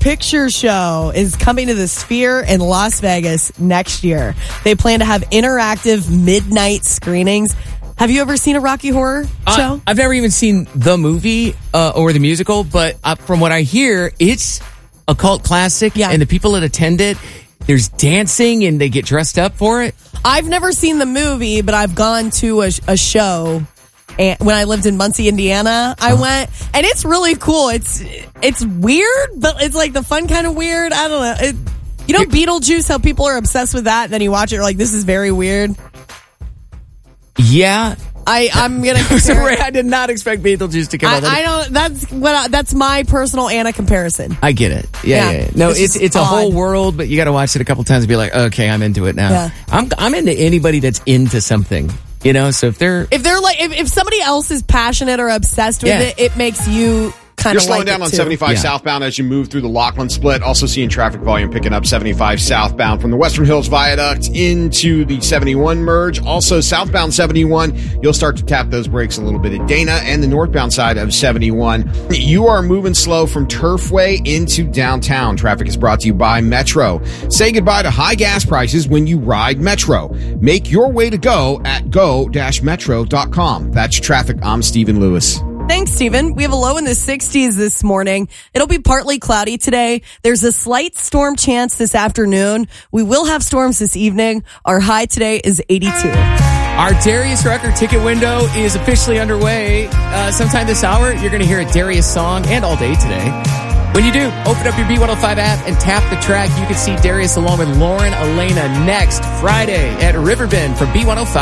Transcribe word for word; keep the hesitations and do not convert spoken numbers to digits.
Picture Show is coming to the Sphere in Las Vegas next year. They plan to have interactive midnight screenings. Have you ever seen a Rocky Horror Show? Uh, I've never even seen the movie uh, or the musical, but uh, from what I hear, it's a cult classic, yeah. and the people that attend it, there's dancing and they get dressed up for it. I've never seen the movie, but I've gone to a, a show. And when I lived in Muncie, Indiana, I uh-huh. went, and it's really cool. It's it's weird, but it's like the fun kind of weird. I don't know. It, you know, Beetlejuice, how people are obsessed with that, and then you watch it, you're like, this is very weird. Yeah, I I'm gonna. Compare I did not expect Beetlejuice to come I, out. I don't. That's what. I, that's my personal Anna comparison. I get it. Yeah, yeah. yeah, yeah. No, it's it's, it's a odd. whole world, but you got to watch it a couple times and be like, okay, I'm into it now. Yeah. I'm I'm into anybody that's into something. You know, so if they're if they're like if, if somebody else is passionate or obsessed with yeah. it, it makes you. You're slowing like down on too. seventy-five yeah. southbound as you move through the Laughlin split. Also seeing traffic volume picking up seventy-five southbound from the Western Hills Viaduct into the seventy-one merge. Also southbound seventy-one, you'll start to tap those brakes a little bit at Dana and the northbound side of seventy-one. You are moving slow from Turfway into downtown. Traffic is brought to you by Metro. Say goodbye to high gas prices when you ride Metro. Make your way to go at go dash metro dot com. That's traffic. I'm Stephen Lewis. Thanks, Stephen. We have a low in the sixties this morning. It'll be partly cloudy today. There's a slight storm chance this afternoon. We will have storms this evening. Our high today is eighty-two. Our Darius Rucker ticket window is officially underway. Uh, sometime this hour, you're going to hear a Darius song and all day today. When you do, open up your B one oh five app and tap the track. You can see Darius along with Lauren Elena next Friday at Riverbend from B one oh five.